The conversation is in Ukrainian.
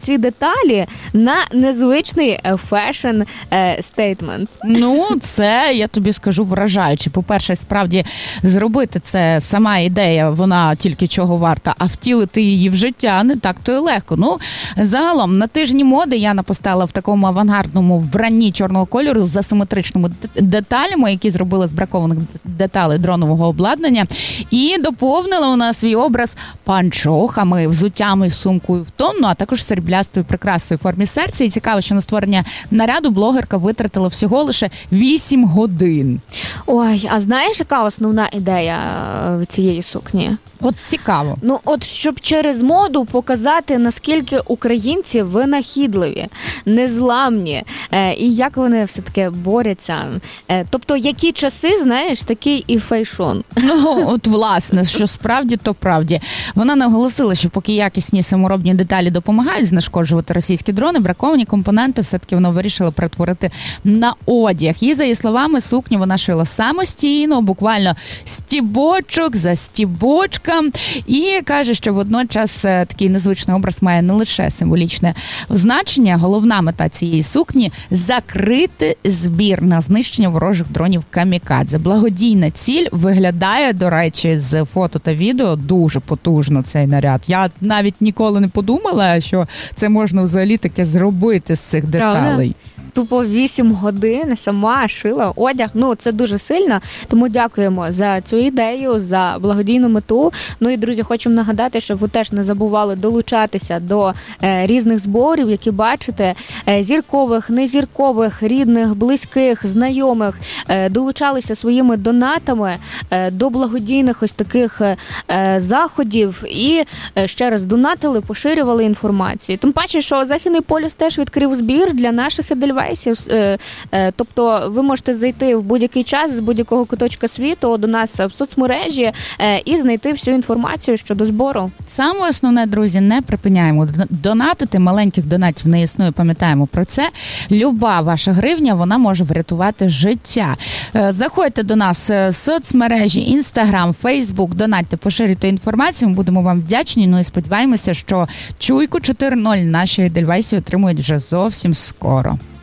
ці деталі на незвичний фешн-стейтмент. Ну, це, я тобі скажу, вражаюче. По-перше, справді, зробити це, сама ідея, вона тільки чого варта, а втілити її в життя не так-то і легко. Ну, загалом, на тижні моди Яна постала в такому авангардному вбранні чорного кольору з асиметричними деталями, які зробили з бракованих деталей дронового обладнання, і доповнила у нас свій образ панчохами, взуттями, сумкою в тон, ну, а також сріблястою прикрасою в формі серця. І цікаво, що на створення наряду блогерка витратила всього лише 8 годин. Ой, а знаєш, яка основна ідея цієї сукні? От цікаво. Ну, от щоб через моду показати, наскільки українці винахідливі, незламні, і як вони все-таки борються. Тобто, які часи, знаєш, такий і фейшон. Ну, от власне, що справді, то правді. Вона наголосила, що поки якісні саморобні деталі допомагають знешкоджувати російські дрони, браковані компоненти все-таки вона вирішила перетворити на одяг. І, за її словами, сукню вона шила самостійно, буквально стібочок за стібочком. І каже, що водночас такий незвичний образ має не лише символічне значення. Головна мета цієї сукні – закрити збір на знищення ворожих дронів камікадзе. Благодійна ціль виглядає, до речі, з фото та відео дуже потужно цей наряд. Я навіть ніколи не подумала, що це можна взагалі таке зробити з цих деталей. Тупо 8 годин сама шила одяг. Ну, це дуже сильно. Тому дякуємо за цю ідею, за благодійну мету. Ну і, друзі, хочемо нагадати, щоб ви теж не забували долучатися до різних зборів, які бачите, зіркових, незіркових, рідних, близьких, знайомих. Долучалися своїми донатами до благодійних ось таких заходів і ще раз донатили, поширювали інформацію. Тим паче, що Західний полюс теж відкрив збір для наших едельвейсів. Тобто ви можете зайти в будь-який час з будь-якого куточка світу до нас в соцмережі і знайти всю інформацію щодо збору. Саме основне, друзі, не припиняємо донатити. Маленьких донатів не існує, пам'ятаємо про це. Люба ваша гривня, вона може врятувати життя. Заходьте до нас в соцмережі, Instagram, Facebook, донатьте, поширюйте інформацію, ми будемо вам вдячні. Ну і сподіваємося, що чуйку 4.0 наші едельвейси отримують вже зовсім скоро.